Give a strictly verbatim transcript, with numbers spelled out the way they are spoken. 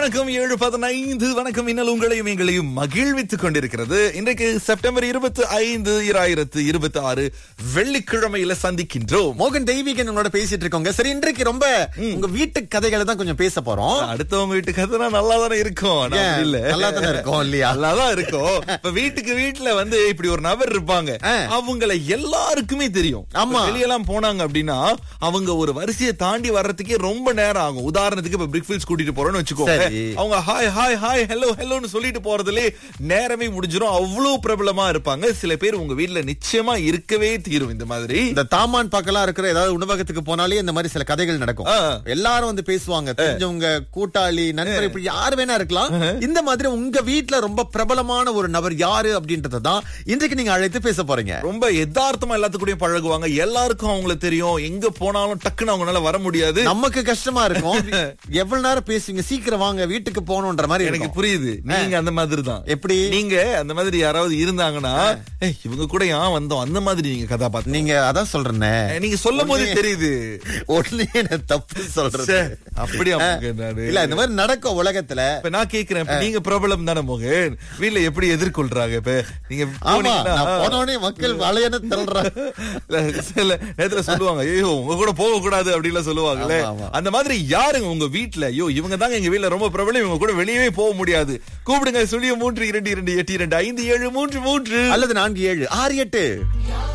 வணக்கம். ஏழு பதினைந்து. வணக்கம். இன்னல் உங்களையும் எங்களையும் மகிழ்வித்துக் கொண்டிருக்கிறது. இன்றைக்கு செப்டம்பர் இருபத்தி ஐந்து இராயிரத்து இருபத்தி ஆறு வெள்ளிக்கிழமையில சந்திக்கின்றோம். மோகன் தெய்வீகன் உங்களோட பேசிட்டு இருக்கோங்க. சரி, இன்றைக்கு ரொம்ப உங்க வீட்டு கதைகளை தான் கொஞ்சம் பேச போறோம். அடுத்தவங்க வீட்டு கதைனா நல்லா தானே இருக்கும். இல்ல நல்லா தானே இருக்கும் இல்லையா? நல்லாதான் இருக்கும். இப்ப வீட்டுக்கு வீட்டுல வந்து இப்படி ஒரு நபர் இருப்பாங்க. அவங்கள எல்லாருக்குமே தெரியும். ஆமா, வெளியெல்லாம் போனாங்க அப்படின்னா அவங்க ஒரு வரிசையை தாண்டி வர்றதுக்கே ரொம்ப நேரம் ஆகும். உதாரணத்துக்கு இப்ப பிரிக்ஃபீல்ட்ஸ் கூட்டிட்டு போறோம்னு வச்சுக்கோங்க. அவங்க ஹாய் ஹாய் ஹாய் ஹலோ ஹலோன்னு சொல்லிட்டு போறதுலே நேரமே முடிஞ்சிடும். அவ்வளவு பிரபலமா இருப்பாங்க. சில பேர் உங்க வீட்டுல நிச்சயமா இருக்கவே தீரும். இந்த மாதிரி இந்த தாமான் பக்கலா இருக்கிற ஏதாவது உணவகத்துக்கு போனாலே இந்த மாதிரி சில கதைகள் நடக்கும். எல்லாரும் வந்து பேசுவாங்க. தெரிஞ்சவங்க, கூட்டாளி, நண்பர், இப்படி யாரு வேணா இருக்கலாம். இந்த மாதிரி உங்க வீட்டுல ரொம்ப பிரபலமான ஒரு நபர் யாரு அப்படின்றதான் இன்றைக்கு நீங்க அழைத்து பேச போறீங்க. ரொம்ப யதார்த்தமா எல்லாத்துக்கூடயும் பழகுவாங்க. எல்லாருக்கும் அவங்கள தெரியும். எங்க போனாலும் டக்குன்னு அவங்களால வர முடியாது. நமக்கு கஷ்டமா இருக்கும். எவ்வளவு நேரம் பேசுவீங்க, சீக்கிரம் வாங்க வீட்டுக்கு போகணும்ன்ற மாதிரி எனக்கு புரியுது. நீங்க அந்த மாதிரி தான். எப்படி நீங்க அந்த மாதிரி யாராவது இருந்தாங்கன்னா இவங்க கூட ஏன் வந்தோம் அந்த மாதிரி நீங்க கதாபாத்திரம். நீங்க அதான் சொல்றேன்னு நீங்க சொல்லும் போது தெரியுது. உடனே தப்பு சொல்றது அப்படியா? இல்ல, இந்த மாதிரி நடக்கும் உலகத்துல. இப்ப நான் கேக்குறேன், நீங்க பிரபலம் தானே மோகன், வீட்டுல எப்படி எதிர்கொள்றாங்க? இப்ப நீங்க போனோடனே மக்கள் வளையன்னு தள்ளுறாங்க. சில நேரத்துல சொல்லுவாங்க, ஐயோ உங்க கூட போக கூடாது அப்படின்லாம் சொல்லுவாங்கல்ல. அந்த மாதிரி யாருங்க உங்க வீட்டுல, ஐயோ இவங்க தாங்க எங்க வீட்டுல ரொம்ப பிரபலம், இவங்க கூட வெளியவே போக முடியாது, கூப்பிடுங்க. சுழியம் மூன்று இரண்டு இரண்டு எட்டு இரண்டு ஐந்து ஏழு மூன்று மூன்று அல்லது நான்கு ஏழு ஆறு எட்டு.